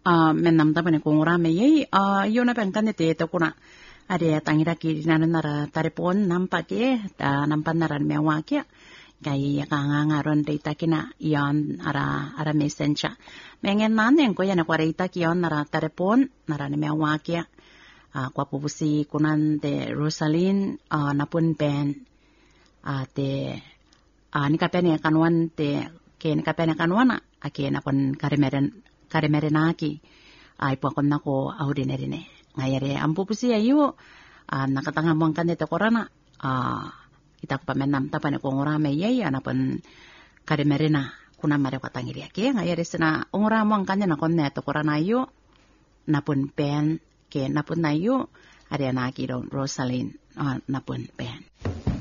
menam tapane kongurame ye yona pangkane te to kuna ade tangira ki nanara taripon nampake nampan naran mewake gai kangangaron de takina yon ara messenger mengen nanen ko yana kware itaki yon nara taripon narane mewake kwa pupusi kunan de Rosaline napun pen te ni kapene kanwan te ke ni kapene kanwana ake napun karemerenaki ai pokon nako audinerne ngayare ampupusi ayo nakatanga mongkan te korana kita pamenam tapane ko ngorame yai anapun karemerena kuna mare kwatangi ke ngayare sena ongora mongkan na konne to korana ayo napun pen ke napun na yo ada na ki Rosaline napun pen